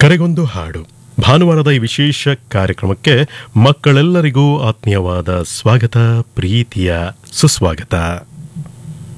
ಕರೆಗೊಂದು ಹಾಡು ಭಾನುವಾರದ ಈ ವಿಶೇಷ ಕಾರ್ಯಕ್ರಮಕ್ಕೆ ಮಕ್ಕಳೆಲ್ಲರಿಗೂ ಆತ್ಮೀಯವಾದ ಸ್ವಾಗತ, ಪ್ರೀತಿಯ ಸುಸ್ವಾಗತ.